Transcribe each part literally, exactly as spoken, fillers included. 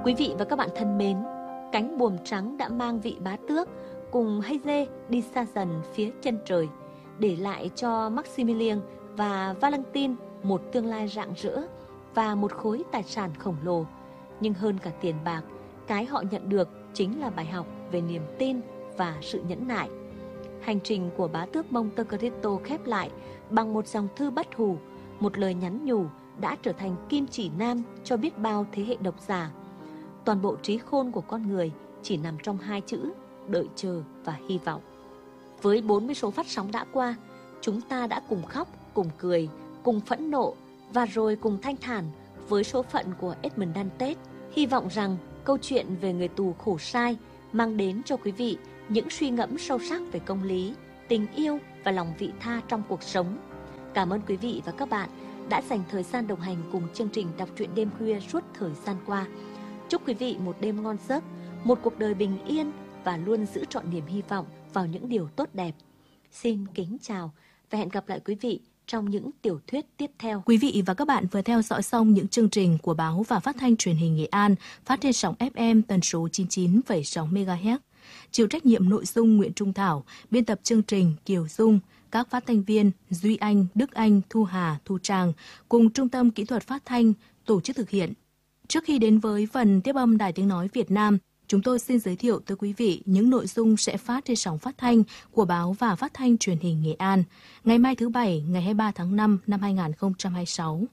Quý vị và các bạn thân mến, cánh buồm trắng đã mang vị bá tước cùng hay dê đi xa dần phía chân trời, để lại cho Maximilian và Valentine một tương lai rạng rỡ và một khối tài sản khổng lồ. Nhưng hơn cả tiền bạc, cái họ nhận được chính là bài học về niềm tin và sự nhẫn nại. Hành trình của bá tước Monte Cristo khép lại bằng một dòng thư bất hủ, một lời nhắn nhủ đã trở thành kim chỉ nam cho biết bao thế hệ độc giả. Toàn bộ trí khôn của con người chỉ nằm trong hai chữ: đợi chờ và hy vọng. Với bốn mươi số phát sóng đã qua, chúng ta đã cùng khóc, cùng cười, cùng phẫn nộ và rồi cùng thanh thản với số phận của Edmond Dantes. Hy vọng rằng câu chuyện về người tù khổ sai mang đến cho quý vị những suy ngẫm sâu sắc về công lý, tình yêu và lòng vị tha trong cuộc sống. Cảm ơn quý vị và các bạn đã dành thời gian đồng hành cùng chương trình đọc truyện đêm khuya suốt thời gian qua. Chúc quý vị một đêm ngon giấc, một cuộc đời bình yên và luôn giữ trọn niềm hy vọng vào những điều tốt đẹp. Xin kính chào và hẹn gặp lại quý vị trong những tiểu thuyết tiếp theo. Quý vị và các bạn vừa theo dõi xong những chương trình của báo và phát thanh truyền hình Nghệ An phát trên sóng ép em tần số chín mươi chín phẩy sáu mê ga héc. Chịu trách nhiệm nội dung Nguyễn Trung Thảo, biên tập chương trình Kiều Dung, các phát thanh viên Duy Anh, Đức Anh, Thu Hà, Thu Trang cùng Trung tâm Kỹ thuật Phát thanh tổ chức thực hiện. Trước khi đến với phần tiếp âm Đài Tiếng Nói Việt Nam, chúng tôi xin giới thiệu tới quý vị những nội dung sẽ phát trên sóng phát thanh của báo và phát thanh truyền hình Nghệ An ngày mai thứ Bảy, ngày hai mươi ba tháng năm năm hai nghìn không trăm hai mươi sáu.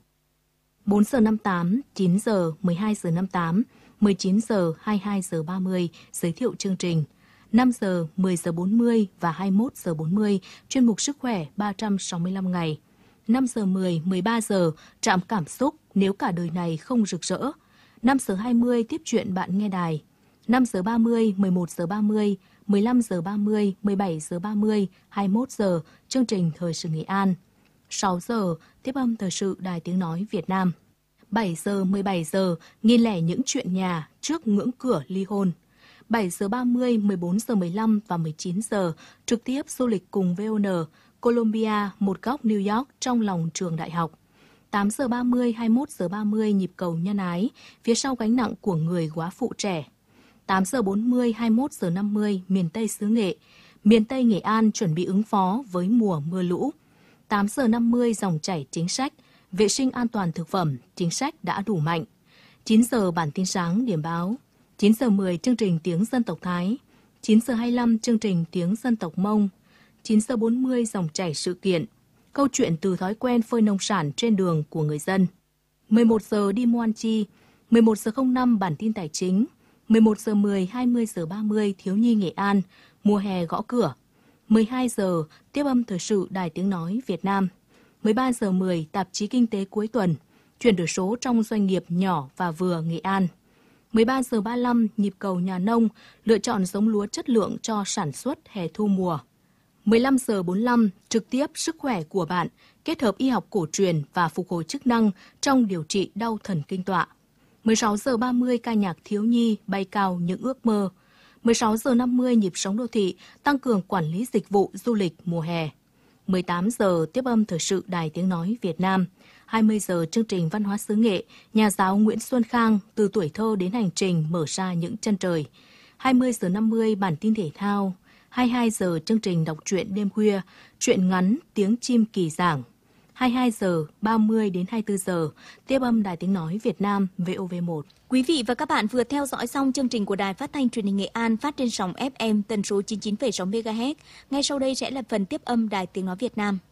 bốn giờ năm mươi tám, chín giờ, mười hai giờ năm mươi tám, mười chín giờ, hai mươi hai giờ ba mươi giới thiệu chương trình. năm giờ, mười giờ bốn mươi và hai mươi mốt giờ bốn mươi chuyên mục Sức khỏe ba trăm sáu mươi lăm ngày. năm giờ mười, mười ba giờ trạm cảm xúc nếu cả đời này không rực rỡ. năm giờ hai mươi tiếp chuyện bạn nghe đài. năm giờ ba mươi, mười một giờ ba mươi, mười lăm giờ ba mươi, mười bảy giờ ba mươi, hai mươi mốt giờ chương trình Thời sự Nghệ An. sáu giờ tiếp âm Thời sự Đài Tiếng Nói Việt Nam. bảy giờ, mười bảy giờ nghìn lẻ những chuyện nhà trước ngưỡng cửa ly hôn. bảy giờ ba mươi, mười bốn giờ mười lăm và mười chín giờ trực tiếp du lịch cùng vê o en, Colombia, một góc New York trong lòng trường đại học. tám giờ ba mươi, hai mươi mốt giờ ba mươi nhịp cầu nhân ái, phía sau gánh nặng của người góa phụ trẻ. tám giờ bốn mươi, hai mươi mốt giờ năm mươi miền Tây xứ Nghệ, miền Tây Nghệ An chuẩn bị ứng phó với mùa mưa lũ. tám giờ năm mươi dòng chảy chính sách, vệ sinh an toàn thực phẩm, chính sách đã đủ mạnh. chín giờ bản tin sáng điểm báo. chín giờ mười chương trình tiếng dân tộc Thái. chín giờ hai mươi lăm chương trình tiếng dân tộc Mông. chín giờ bốn mươi dòng chảy sự kiện, câu chuyện từ thói quen phơi nông sản trên đường của người dân. mười một giờ đi mua ăn chi. mười một giờ không năm bản tin tài chính. mười một giờ mười, hai mươi giờ ba mươi thiếu nhi Nghệ An, mùa hè gõ cửa. mười hai giờ tiếp âm Thời sự Đài Tiếng Nói Việt Nam. mười ba giờ mười tạp chí kinh tế cuối tuần, chuyển đổi số trong doanh nghiệp nhỏ và vừa Nghệ An. mười ba giờ ba mươi lăm nhịp cầu nhà nông, lựa chọn giống lúa chất lượng cho sản xuất hè thu mùa. mười lăm giờ bốn mươi lăm trực tiếp sức khỏe của bạn, kết hợp y học cổ truyền và phục hồi chức năng trong điều trị đau thần kinh tọa. mười sáu giờ ba mươi ca nhạc thiếu nhi bay cao những ước mơ. mười sáu giờ năm mươi nhịp sống đô thị, tăng cường quản lý dịch vụ du lịch mùa hè. mười tám giờ tiếp âm Thời sự Đài Tiếng Nói Việt Nam. hai mươi giờ chương trình Văn hóa xứ Nghệ, nhà giáo Nguyễn Xuân Khang từ tuổi thơ đến hành trình mở ra những chân trời. hai mươi giờ năm mươi bản tin thể thao. hai mươi hai giờ chương trình đọc truyện đêm khuya, truyện ngắn tiếng chim kỳ giảng. hai mươi hai giờ ba mươi đến hai mươi tư giờ tiếp âm Đài Tiếng Nói Việt Nam vê o vê một. Quý vị và các bạn vừa theo dõi xong chương trình của Đài Phát thanh Truyền hình Nghệ An phát trên sóng ép em tần số chín mươi chín phẩy sáu mê ga héc. Ngay sau đây sẽ là phần tiếp âm Đài Tiếng Nói Việt Nam.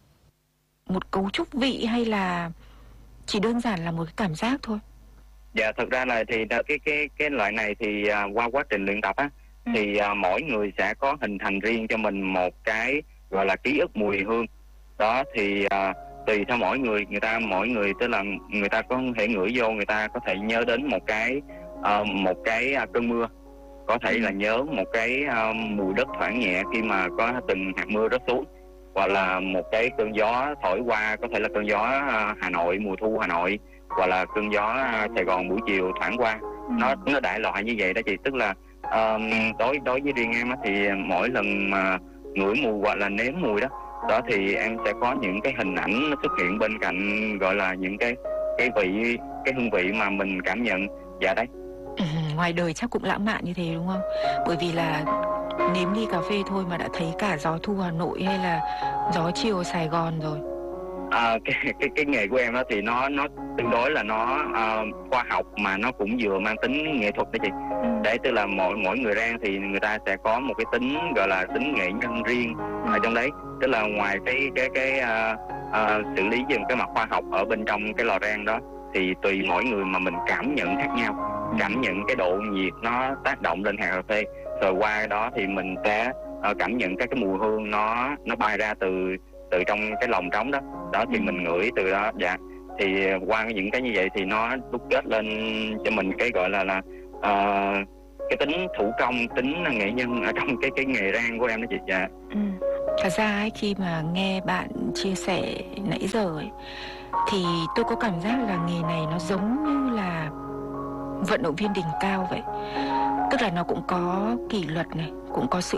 Một cấu trúc vị hay là chỉ đơn giản là một cái cảm giác thôi? Dạ, thực ra là thì cái cái cái loại này thì uh, qua quá trình luyện tập á, ừ. thì uh, mỗi người sẽ có hình thành riêng cho mình một cái gọi là ký ức mùi hương. Đó thì uh, tùy theo mỗi người, người ta mỗi người tức là người ta có thể ngửi vô, người ta có thể nhớ đến một cái uh, một cái uh, cơn mưa, có thể là nhớ một cái uh, mùi đất thoảng nhẹ khi mà có từng hạt mưa rớt xuống, hoặc là một cái cơn gió thổi qua, có thể là cơn gió uh, Hà Nội, mùa thu Hà Nội, hoặc là cơn gió uh, Sài Gòn buổi chiều thoảng qua. ừ. nó nó đại loại như vậy đó chị. Tức là uh, đối đối với riêng em á, thì mỗi lần mà ngửi mùi hoặc là nếm mùi đó đó thì em sẽ có những cái hình ảnh nó xuất hiện bên cạnh, gọi là những cái cái vị cái hương vị mà mình cảm nhận. Dạ đấy, Ừ, ngoài đời chắc cũng lãng mạn như thế đúng không? Bởi vì là nếm ly cà phê thôi mà đã thấy cả gió thu Hà Nội hay là gió chiều Sài Gòn rồi. À, cái, cái cái nghề của em đó thì nó nó tương đối là nó uh, khoa học mà nó cũng vừa mang tính nghệ thuật đó chị. Ừ. Đấy, tức là mỗi mỗi người rang thì người ta sẽ có một cái tính gọi là tính nghệ nhân riêng Ừ. ở trong đấy. Tức là ngoài cái cái cái uh, uh, xử lý về cái mặt khoa học ở bên trong cái lò rang đó thì tùy mỗi người mà mình cảm nhận khác nhau, cảm nhận cái độ nhiệt nó tác động lên hạt cà phê, rồi qua đó thì mình sẽ uh, cảm nhận các cái mùi hương nó nó bay ra từ từ trong cái lồng trống đó đó thì Ừ. mình ngửi từ đó. Dạ, thì qua những cái như vậy thì nó đúc kết lên cho mình cái gọi là là uh, cái tính thủ công, tính nghệ nhân ở trong cái cái nghề rang của em đó chị. Dạ. Ừ. Thật ra ấy, khi mà nghe bạn chia sẻ nãy giờ ấy, thì tôi có cảm giác là nghề này nó giống như là vận động viên đỉnh cao vậy. Tức là nó cũng có kỷ luật này, cũng có sự